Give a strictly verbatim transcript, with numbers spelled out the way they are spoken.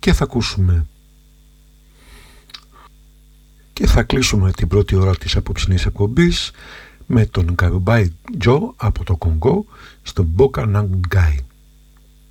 και θα ακούσουμε και θα κλείσουμε την πρώτη ώρα της απόψινής εκπομπής με τον Καρουμπάι Τζο από το Κονγκό στο Μποκα Ναγκάι.